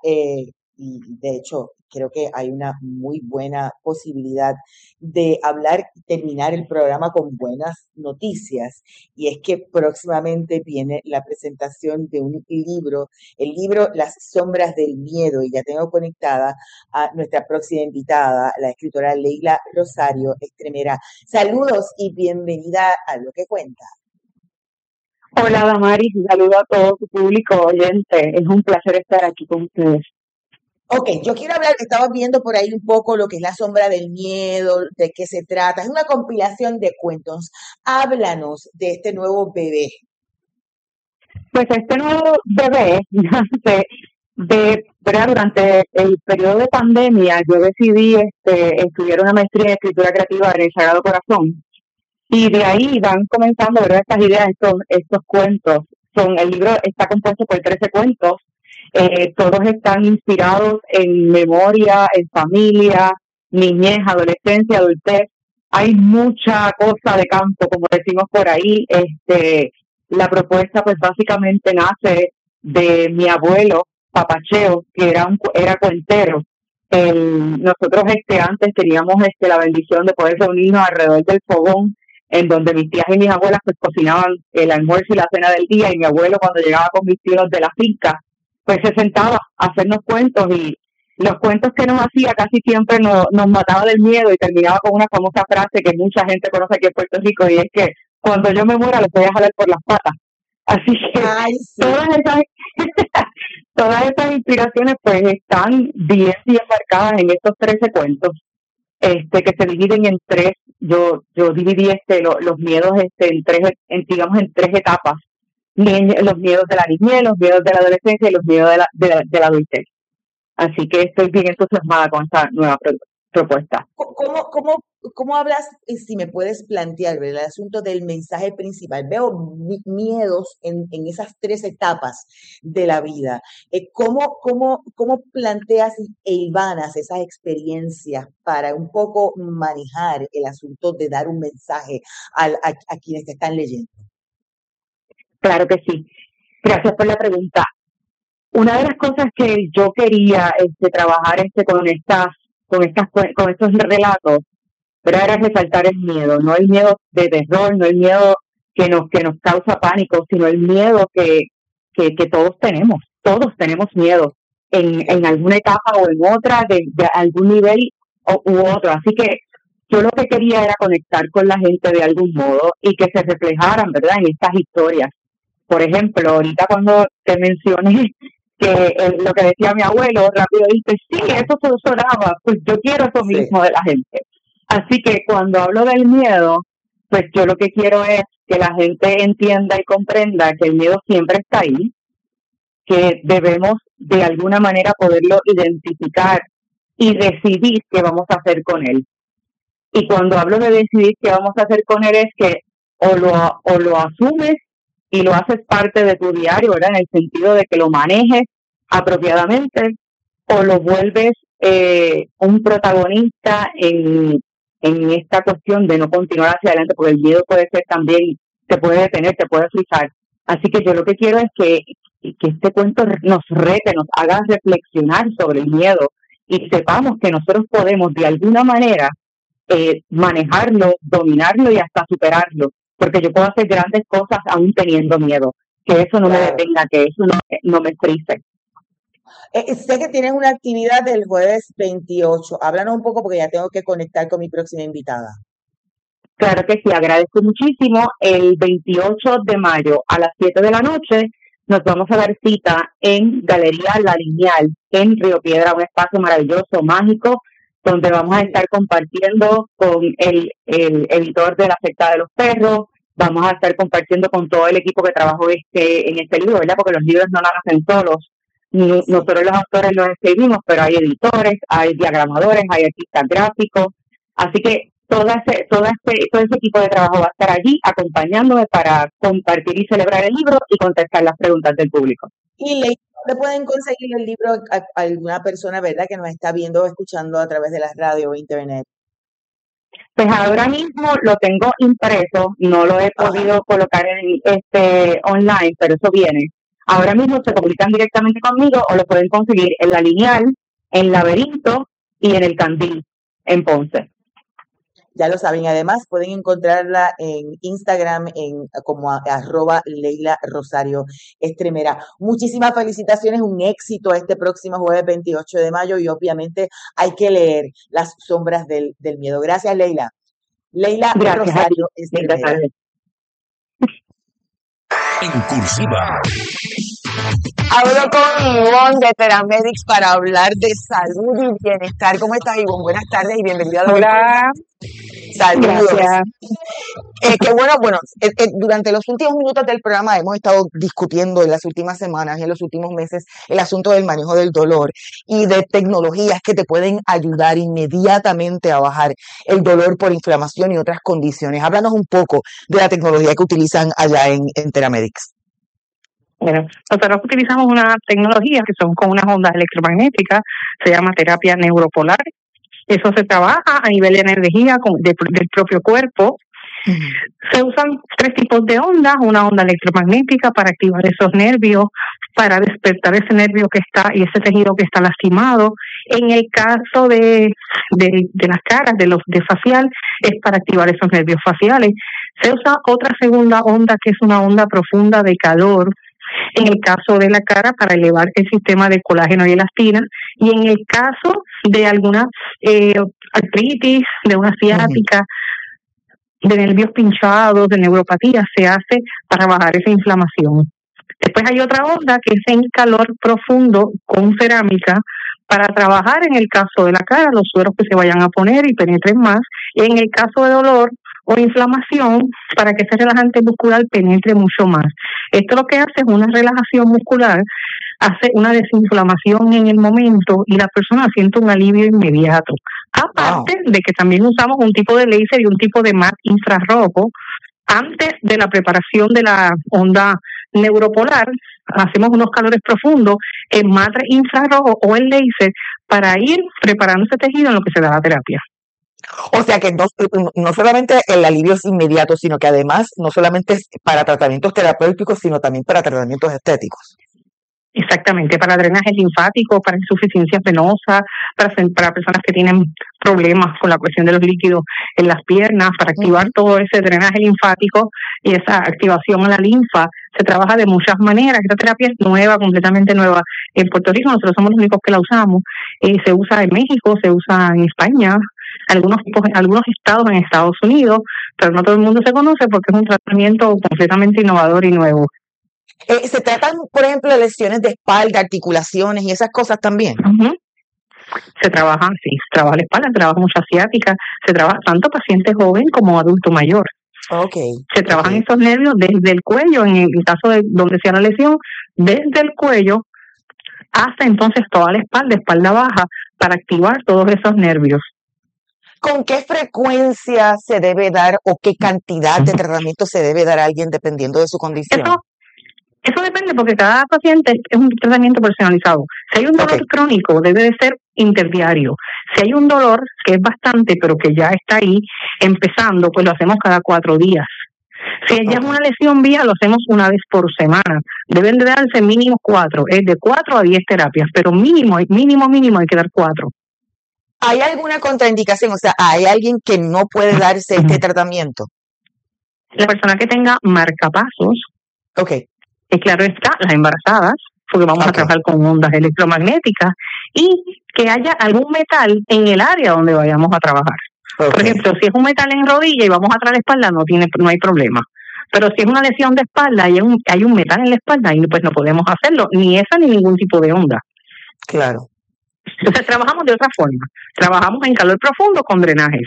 y de hecho creo que hay una muy buena posibilidad de hablar y terminar el programa con buenas noticias. Y es que próximamente viene la presentación de un libro, el libro Las sombras del miedo, y ya tengo conectada a nuestra próxima invitada, la escritora Leila Rosario Estremera. Saludos y bienvenida a Lo que Cuenta. Hola Damaris, y saludo a todo tu público oyente. Es un placer estar aquí con ustedes. Ok, yo quiero hablar, estaba viendo por ahí un poco lo que es La sombra del miedo, de qué se trata. Es una compilación de cuentos. Háblanos de este nuevo bebé. Pues este nuevo bebé nace ¿verdad? Durante el periodo de pandemia. Yo decidí estudiar una maestría en escritura creativa en el Sagrado Corazón, y de ahí van comenzando, ¿verdad? Estas ideas, estos cuentos. El libro está compuesto por 13 cuentos. Todos están inspirados en memoria, en familia, niñez, adolescencia, adultez. Hay mucha cosa de campo, como decimos por ahí. La propuesta pues básicamente nace de mi abuelo Papacheo, que era cuentero. Nosotros antes teníamos la bendición de poder reunirnos alrededor del fogón, en donde mis tías y mis abuelas pues cocinaban el almuerzo y la cena del día, y mi abuelo, cuando llegaba con mis tíos de la finca, pues se sentaba a hacernos cuentos, y los cuentos que nos hacía casi siempre nos mataba del miedo, y terminaba con una famosa frase que mucha gente conoce aquí en Puerto Rico, y es que cuando yo me muera los voy a jalar por las patas. Así que Ay, sí. todas esas todas estas inspiraciones pues están bien marcadas en estos 13 cuentos, que se dividen en tres. Yo dividí los miedos digamos en tres etapas: los miedos de la niñez, los miedos de la adolescencia y los miedos de la adultez. Así que estoy bien entusiasmada con esta nueva propuesta. ¿Cómo hablas, si me puedes plantear, ¿verdad? El asunto del mensaje principal? Veo miedos en esas tres etapas de la vida. ¿Cómo planteas e hilvanas esas experiencias para un poco manejar el asunto de dar un mensaje a quienes te están leyendo? Claro que sí. Gracias por la pregunta. Una de las cosas que yo quería trabajar con estos relatos, pero era resaltar el miedo, no el miedo de terror, no el miedo que nos causa pánico, sino el miedo que todos tenemos miedo en alguna etapa o en otra, de algún nivel u otro. Así que yo lo que quería era conectar con la gente de algún modo y que se reflejaran, ¿verdad?, en estas historias. Por ejemplo, ahorita cuando te mencioné que lo que decía mi abuelo, rápido dice, sí, eso sonaba, pues yo quiero eso mismo de la gente. Así que cuando hablo del miedo, pues yo lo que quiero es que la gente entienda y comprenda que el miedo siempre está ahí, que debemos de alguna manera poderlo identificar y decidir qué vamos a hacer con él. Y cuando hablo de decidir qué vamos a hacer con él, es que o lo asumes y lo haces parte de tu diario, ¿verdad?, en el sentido de que lo manejes apropiadamente, o lo vuelves un protagonista en esta cuestión de no continuar hacia adelante, porque el miedo puede ser también, te puede detener, te puede frizar. Así que yo lo que quiero es que este cuento nos rete, nos haga reflexionar sobre el miedo, y sepamos que nosotros podemos de alguna manera manejarlo, dominarlo y hasta superarlo, porque yo puedo hacer grandes cosas aún teniendo miedo. Que eso no me detenga, que eso no me frice. Sé que tienes una actividad el jueves 28. Háblanos un poco porque ya tengo que conectar con mi próxima invitada. Claro que sí, agradezco muchísimo. El 28 de mayo a las 7 de la noche nos vamos a dar cita en Galería La Lineal en Río Piedra, un espacio maravilloso, mágico, donde vamos a estar compartiendo con el editor de La Secta de los Perros. Vamos a estar compartiendo con todo el equipo que trabajó en este libro, ¿verdad? Porque los libros no nacen solos. Nosotros los autores los escribimos, pero hay editores, hay diagramadores, hay artistas gráficos. Así que todo ese equipo de trabajo va a estar allí acompañándome para compartir y celebrar el libro y contestar las preguntas del público. Y ¿dónde pueden conseguir el libro a alguna persona, verdad, que nos está viendo o escuchando a través de la radio o internet? Pues ahora mismo lo tengo impreso, no lo he podido colocar en online, pero eso viene. Ahora mismo se comunican directamente conmigo o lo pueden conseguir en La Lineal, en Laberinto y en El Candil, en Ponce. Ya lo saben, además pueden encontrarla en Instagram como @Leila Rosario Estremera. Muchísimas felicitaciones, un éxito este próximo jueves 28 de mayo y obviamente hay que leer Las sombras del miedo. Gracias, Leila. Leila Gracias a ti. Rosario Estremera. En cursiva. Hablo con Ivonne de Teramedics para hablar de salud y bienestar. ¿Cómo estás, Ivonne? Buenas tardes y bienvenida a la Hola, Saludos. gracias. Durante los últimos minutos del programa hemos estado discutiendo en las últimas semanas y en los últimos meses el asunto del manejo del dolor y de tecnologías que te pueden ayudar inmediatamente a bajar el dolor por inflamación y otras condiciones. Háblanos un poco de la tecnología que utilizan allá en Teramedics. Bueno, nosotros utilizamos una tecnología que son con unas ondas electromagnéticas, se llama terapia neuropolar. Eso se trabaja a nivel de energía del propio cuerpo. Se usan 3 tipos de ondas, una onda electromagnética para activar esos nervios, para despertar ese nervio que está y ese tejido que está lastimado. En el caso de las caras, de facial, es para activar esos nervios faciales. Se usa otra segunda onda que es una onda profunda de calor, en el caso de la cara para elevar el sistema de colágeno y elastina, y en el caso de alguna artritis, de una ciática, de nervios pinchados, de neuropatía, se hace para bajar esa inflamación. Después hay otra onda que es en calor profundo con cerámica para trabajar en el caso de la cara, los sueros que se vayan a poner y penetren más, y en el caso de dolor o inflamación para que ese relajante muscular penetre mucho más. Esto lo que hace es una relajación muscular, hace una desinflamación en el momento y la persona siente un alivio inmediato. Aparte de que también usamos un tipo de láser y un tipo de mat infrarrojo antes de la preparación de la onda neuropolar. Hacemos unos calores profundos en mat infrarrojo o el láser para ir preparando ese tejido en lo que se da la terapia. O sea que no solamente el alivio es inmediato, sino que además no solamente es para tratamientos terapéuticos, sino también para tratamientos estéticos. Exactamente, para drenaje linfático, para insuficiencia venosa, para personas que tienen problemas con la cuestión de los líquidos en las piernas, para activar todo ese drenaje linfático y esa activación a la linfa. Se trabaja de muchas maneras. Esta terapia es nueva, completamente nueva. En Puerto Rico nosotros somos los únicos que la usamos. Se usa en México, se usa en España, algunos estados en Estados Unidos, pero no todo el mundo se conoce porque es un tratamiento completamente innovador y nuevo. ¿Se tratan, por ejemplo, de lesiones de espalda, articulaciones y esas cosas también? Se trabaja la espalda, se trabaja mucha ciática, se trabaja tanto paciente joven como adulto mayor. Se trabajan esos nervios desde el cuello, en el caso de donde sea la lesión, desde el cuello hasta entonces toda la espalda baja, para activar todos esos nervios. ¿Con qué frecuencia se debe dar o qué cantidad de tratamiento se debe dar a alguien dependiendo de su condición? Eso depende porque cada paciente es un tratamiento personalizado. Si hay un dolor crónico, debe de ser interdiario. Si hay un dolor que es bastante, pero que ya está ahí empezando, pues lo hacemos cada 4 días. Si ya es una lesión vía, lo hacemos una vez por semana. Deben de darse mínimo 4, es de 4 a 10 terapias, pero mínimo hay que dar 4. ¿Hay alguna contraindicación? O sea, ¿hay alguien que no puede darse este tratamiento? La persona que tenga marcapasos. Claro está, las embarazadas, porque vamos a trabajar con ondas electromagnéticas, y que haya algún metal en el área donde vayamos a trabajar. Por ejemplo, si es un metal en rodilla y vamos a traer la espalda, no hay problema. Pero si es una lesión de espalda y hay un metal en la espalda, pues no podemos hacerlo, ni esa ni ningún tipo de onda. Claro. Entonces trabajamos de otra forma. Trabajamos en calor profundo con drenajes.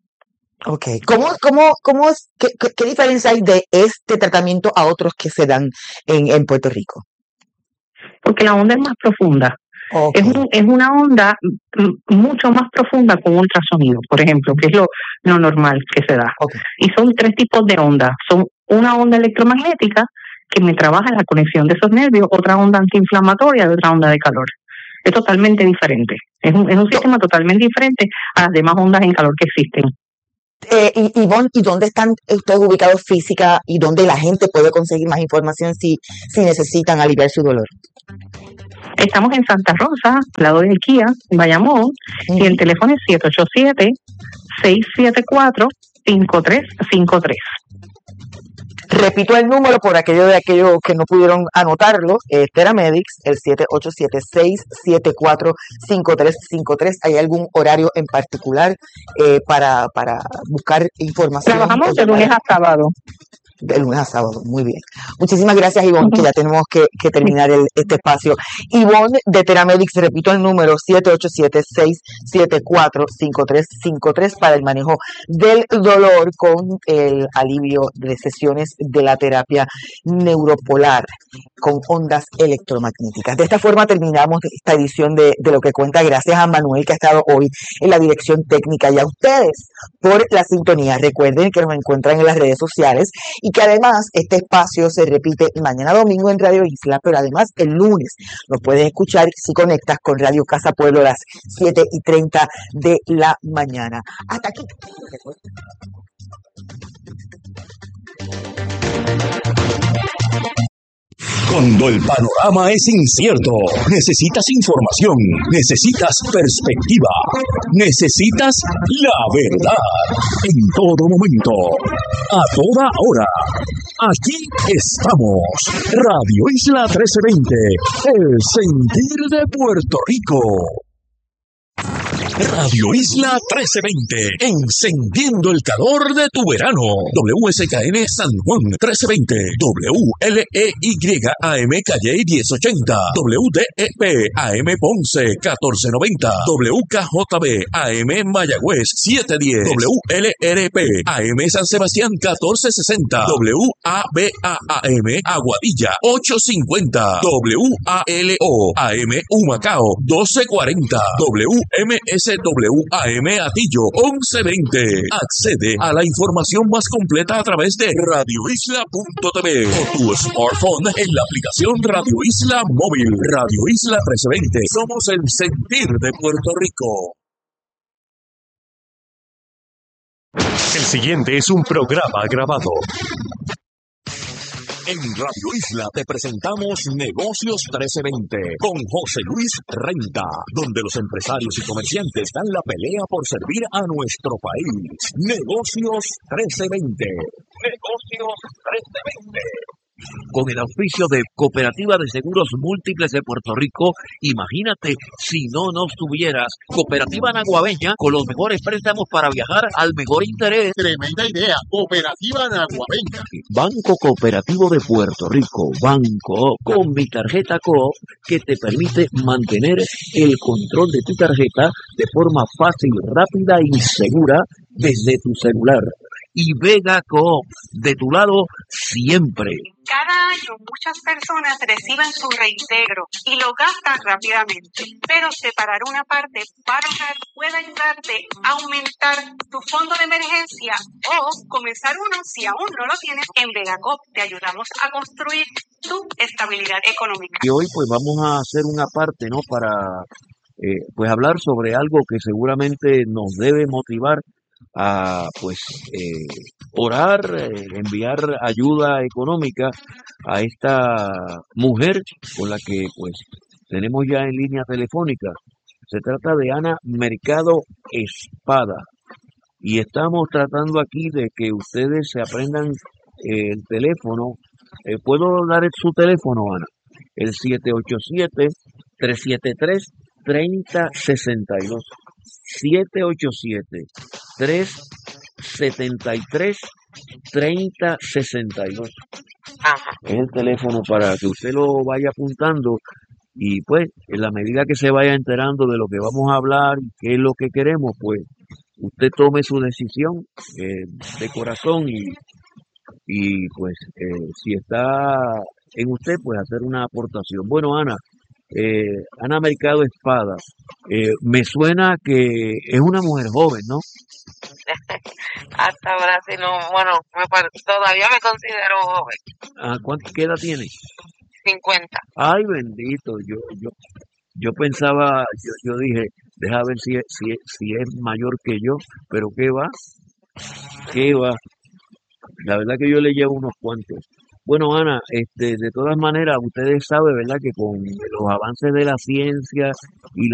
¿Qué diferencia hay de este tratamiento a otros que se dan en Puerto Rico? Porque la onda es más profunda. Es una onda mucho más profunda con ultrasonido, por ejemplo, que es lo normal que se da. Y son 3 tipos de ondas. Son una onda electromagnética que me trabaja en la conexión de esos nervios, otra onda antiinflamatoria y otra onda de calor. Es totalmente diferente. Es un sistema totalmente diferente a las demás ondas en calor que existen. Ivonne, ¿y dónde están ustedes ubicados física y dónde la gente puede conseguir más información si necesitan aliviar su dolor? Estamos en Santa Rosa, al lado de IKEA, en Bayamón, y el teléfono es 787-674-5353. Repito el número por aquellos que no pudieron anotarlo, Teramedics, el 787-674-5353. ¿Hay algún horario en particular para buscar información? Trabajamos de lunes a sábado. De lunes a sábado, muy bien. Muchísimas gracias, Ivonne, que ya tenemos que terminar este espacio. Ivonne de Teramedics, repito el número, 787-674-5353 para el manejo del dolor con el alivio de sesiones de la terapia neuropolar con ondas electromagnéticas. De esta forma terminamos esta edición de Lo que cuenta. Gracias a Manuel, que ha estado hoy en la dirección técnica, y a ustedes por la sintonía. Recuerden que nos encuentran en las redes sociales y que además este espacio se repite mañana domingo en Radio Isla, pero además el lunes nos puedes escuchar si conectas con Radio Casa Pueblo a las 7:30 de la mañana. Hasta aquí. Cuando el panorama es incierto, necesitas información, necesitas perspectiva, necesitas la verdad. En todo momento, a toda hora. Aquí estamos. Radio Isla 1320, el sentir de Puerto Rico. Radio Isla 1320, encendiendo el calor de tu verano. WSKN San Juan 1320, WLEYAM Calle 1080, WDEP AM Ponce 1490, WKJB AM Mayagüez 710, WLRP AM San Sebastián 1460, WABAM Aguadilla 850, WALO AM Humacao 1240, WMSWAM Atillo 1120. Accede a la información más completa a través de radioisla.tv o tu smartphone en la aplicación Radio Isla Móvil. Radio Isla 1320. Somos el sentir de Puerto Rico. El siguiente es un programa grabado. En Radio Isla te presentamos Negocios 1320 con José Luis Renta, donde los empresarios y comerciantes dan la pelea por servir a nuestro país. Negocios 1320. Negocios 1320. Con el auspicio de Cooperativa de Seguros Múltiples de Puerto Rico, imagínate si no nos tuvieras. Cooperativa Naguabeña, con los mejores préstamos para viajar al mejor interés. Tremenda idea, Cooperativa Naguabeña. Banco Cooperativo de Puerto Rico, Banco, con mi tarjeta Coop, que te permite mantener el control de tu tarjeta de forma fácil, rápida y segura desde tu celular. Y Vega Coop, de tu lado siempre. Cada año muchas personas reciben su reintegro y lo gastan rápidamente, pero separar una parte para ahorrar puede ayudarte a aumentar tu fondo de emergencia o comenzar uno si aún no lo tienes. En Vegacoop te ayudamos a construir tu estabilidad económica. Y hoy pues vamos a hacer una parte, ¿no? Para pues hablar sobre algo que seguramente nos debe motivar a pues orar, enviar ayuda económica a esta mujer con la que pues tenemos ya en línea telefónica. Se trata de Ana Mercado Espada y estamos tratando aquí de que ustedes se aprendan el teléfono. ¿Puedo dar su teléfono, Ana? El 787-373-3062. 787-373-3062. Es el teléfono para que usted lo vaya apuntando y pues en la medida que se vaya enterando de lo que vamos a hablar y qué es lo que queremos, pues usted tome su decisión de corazón y pues si está en usted, pues hacer una aportación. Bueno, Ana, Ana Mercado Espada, me suena que es una mujer joven, ¿no? Hasta ahora sí, no, bueno, todavía me considero joven. ¿Qué edad tiene? 50. Ay, bendito, yo pensaba, yo dije, deja ver si es mayor que yo, pero ¿qué va? ¿Qué va? La verdad que yo le llevo unos cuantos. Bueno, Ana, de todas maneras, ustedes saben, ¿verdad? Que con los avances de la ciencia y